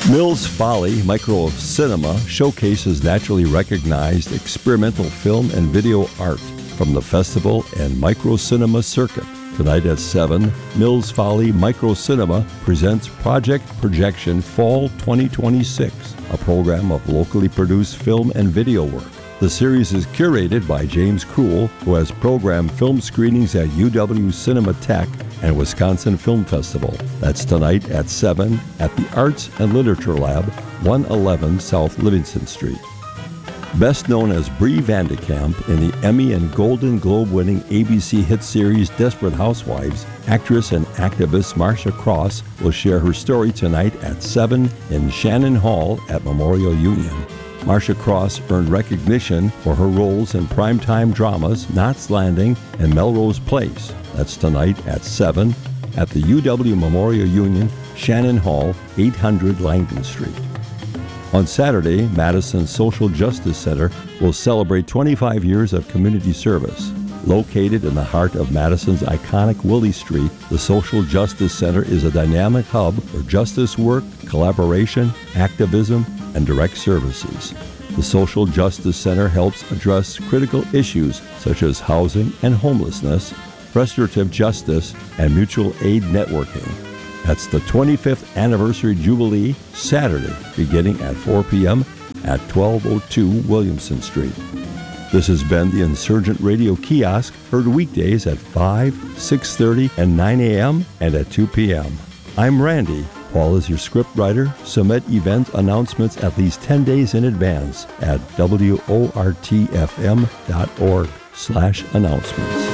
Mills Folly Micro Cinema showcases naturally recognized experimental film and video art from the festival and micro cinema circuit. Tonight at 7, Mills Folly Micro Cinema presents Project Projection Fall 2026, a program of locally produced film and video work. The series is curated by James Krull, who has programmed film screenings at UW Cinematheque and Wisconsin Film Festival. That's tonight at 7 at the Arts and Literature Lab, 111 South Livingston Street. Best known as Brie Vandekamp in the Emmy and Golden Globe-winning ABC hit series Desperate Housewives, actress and activist Marcia Cross will share her story tonight at 7 in Shannon Hall at Memorial Union. Marcia Cross earned recognition for her roles in primetime dramas Knots Landing and Melrose Place. That's tonight at 7 at the UW Memorial Union, Shannon Hall, 800 Langdon Street. On Saturday, Madison Social Justice Center will celebrate 25 years of community service. Located in the heart of Madison's iconic Willie Street, the Social Justice Center is a dynamic hub for justice work, collaboration, activism, and direct services. The Social Justice Center helps address critical issues such as housing and homelessness, restorative justice, and mutual aid networking. That's the 25th Anniversary Jubilee, Saturday, beginning at 4 p.m. at 1202 Williamson Street. This has been the Insurgent Radio Kiosk, heard weekdays at 5, 6:30, and 9 a.m. and at 2 p.m. I'm Randy. Paul is your scriptwriter. Submit event announcements at least 10 days in advance at wortfm.org/announcements.